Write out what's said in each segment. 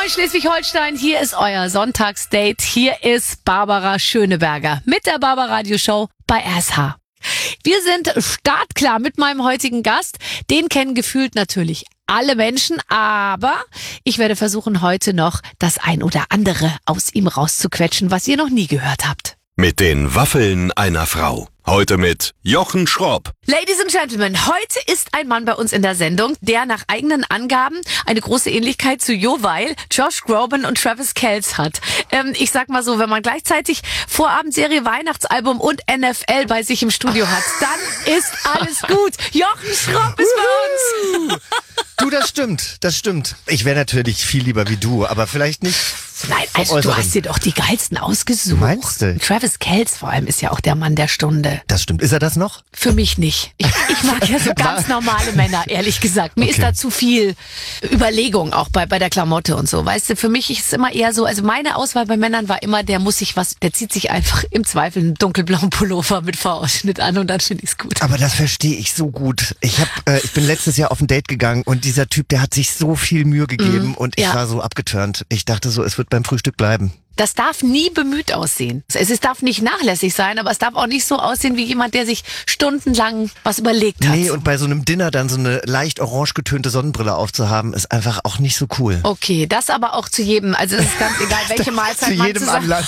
Moin Schleswig-Holstein, hier ist euer Sonntagsdate. Hier ist Barbara Schöneberger mit der Barbara Radio Show bei RSH. Wir sind startklar mit meinem heutigen Gast. Den kennen gefühlt natürlich alle Menschen, aber ich werde versuchen, heute noch das ein oder andere aus ihm rauszuquetschen, was ihr noch nie gehört habt. Mit den Waffeln einer Frau. Heute mit Jochen Schropp. Ladies and Gentlemen, heute ist ein Mann bei uns in der Sendung, der nach eigenen Angaben eine große Ähnlichkeit zu Jo Weil, Josh Groban und Travis Kelce hat. Ich sag mal so, wenn man gleichzeitig Vorabendserie, Weihnachtsalbum und NFL bei sich im Studio hat, dann ist alles gut. Jochen Schropp ist bei uns. Du, das stimmt. Ich wäre natürlich viel lieber wie du, aber vielleicht nicht. Nein, also du hast dir doch die geilsten ausgesucht. Meinst du? Travis Kelce vor allem ist ja auch der Mann der Stunde. Das stimmt. Ist er das noch? Für mich nicht. Ich mag ja so ganz normale Männer, ehrlich gesagt. Mir ist da zu viel Überlegung, auch bei der Klamotte und so. Weißt du, für mich ist es immer eher so, also meine Auswahl bei Männern war immer, der zieht sich einfach im Zweifel einen dunkelblauen Pullover mit V-Ausschnitt an und dann finde ich es gut. Aber das verstehe ich so gut. Ich bin letztes Jahr auf ein Date gegangen und dieser Typ, der hat sich so viel Mühe gegeben und ich war so abgeturnt. Ich dachte so, es wird beim Frühstück bleiben. Das darf nie bemüht aussehen. Es darf nicht nachlässig sein, aber es darf auch nicht so aussehen wie jemand, der sich stundenlang was überlegt hat. Nee, und bei so einem Dinner dann so eine leicht orange getönte Sonnenbrille aufzuhaben, ist einfach auch nicht so cool. Okay, das aber auch zu jedem, also es ist ganz egal, welche Mahlzeit man jedem Anlass.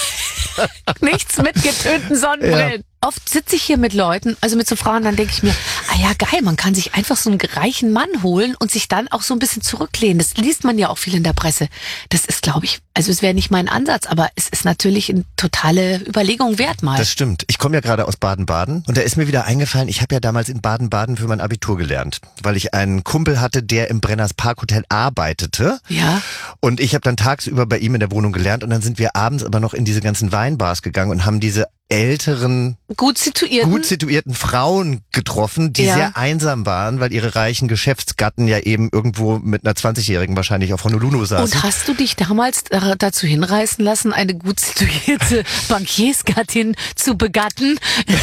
Nichts mit getönten Sonnenbrillen. Ja. Oft sitze ich hier mit Leuten, also mit so Frauen, dann denke ich mir, ja geil, man kann sich einfach so einen reichen Mann holen und sich dann auch so ein bisschen zurücklehnen. Das liest man ja auch viel in der Presse. Das ist, glaube ich, also es wäre nicht mein Ansatz, aber es ist natürlich eine totale Überlegung wert mal. Das stimmt. Ich komme ja gerade aus Baden-Baden und da ist mir wieder eingefallen, ich habe ja damals in Baden-Baden für mein Abitur gelernt, weil ich einen Kumpel hatte, der im Brenners Parkhotel arbeitete. Ja. Und ich habe dann tagsüber bei ihm in der Wohnung gelernt und dann sind wir abends aber noch in diese ganzen Weinbars gegangen und haben diese älteren, gut situierten Frauen getroffen, die sehr einsam waren, weil ihre reichen Geschäftsgatten ja eben irgendwo mit einer 20-Jährigen wahrscheinlich auf Honolulu saßen. Und hast du dich damals dazu hinreißen lassen, eine gut situierte Bankiersgattin zu begatten?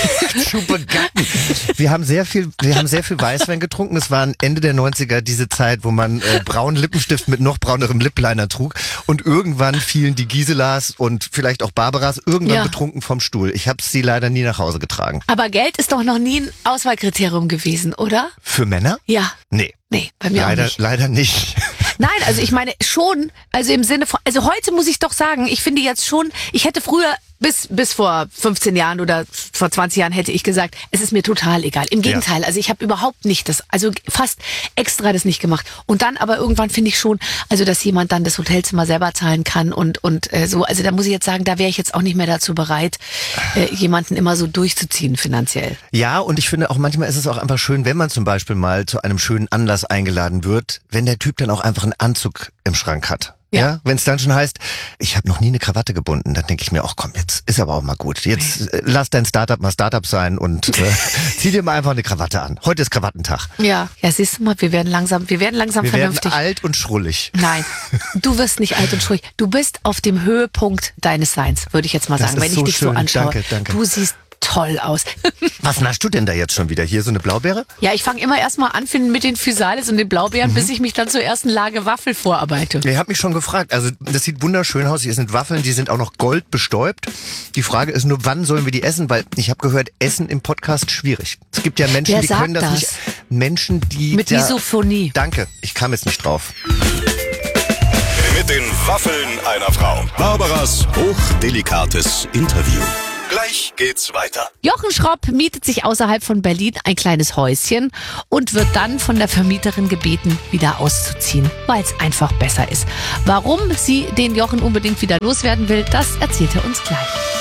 Wir haben sehr viel Weißwein getrunken. Es war Ende der 90er diese Zeit, wo man braunen Lippenstift mit noch braunerem Lipliner trug und irgendwann fielen die Giselas und vielleicht auch Barbaras irgendwann betrunken vom Stuhl. Ich habe sie leider nie nach Hause getragen. Aber Geld ist doch noch nie ein Auswahlkriterium gewesen, oder? Für Männer? Ja. Nee, bei mir auch nicht. Leider nicht. Nein, also ich meine schon, also im Sinne von, also heute muss ich doch sagen, ich finde jetzt schon, ich hätte früher bis vor 15 Jahren oder vor 20 Jahren hätte ich gesagt, es ist mir total egal. Im Gegenteil, also ich habe überhaupt nicht also fast extra das nicht gemacht. Und dann aber irgendwann finde ich schon, also dass jemand dann das Hotelzimmer selber zahlen kann und so, also da muss ich jetzt sagen, da wäre ich jetzt auch nicht mehr dazu bereit, jemanden immer so durchzuziehen finanziell. Ja, und ich finde auch manchmal ist es auch einfach schön, wenn man zum Beispiel mal zu einem schönen Anlass eingeladen wird, wenn der Typ dann auch einfach einen Anzug im Schrank hat. Ja, wenn es dann schon heißt, ich habe noch nie eine Krawatte gebunden, dann denke ich mir, ach komm, jetzt ist aber auch mal gut. Jetzt lass dein Startup mal Startup sein und zieh dir mal einfach eine Krawatte an. Heute ist Krawattentag. Ja, siehst du mal, wir werden langsam vernünftig. Wir werden alt und schrullig. Nein, du wirst nicht alt und schrullig. Du bist auf dem Höhepunkt deines Seins, würde ich jetzt mal sagen, wenn ich dich so anschaue. Danke. Du siehst toll aus. Was naschst du denn da jetzt schon wieder? Hier so eine Blaubeere? Ja, ich fange immer erstmal an mit den Physalis und den Blaubeeren, bis ich mich dann zur ersten Lage Waffel vorarbeite. Ihr habt mich schon gefragt. Also das sieht wunderschön aus. Hier sind Waffeln, die sind auch noch goldbestäubt. Die Frage ist nur, wann sollen wir die essen? Weil ich habe gehört, Essen im Podcast schwierig. Es gibt ja Menschen, die können das nicht. Menschen, die... Mit Misophonie. Danke, ich kam jetzt nicht drauf. Mit den Waffeln einer Frau. Barbaras hochdelikates Interview. Gleich geht's weiter. Jochen Schropp mietet sich außerhalb von Berlin ein kleines Häuschen und wird dann von der Vermieterin gebeten, wieder auszuziehen, weil es einfach besser ist. Warum sie den Jochen unbedingt wieder loswerden will, das erzählt er uns gleich.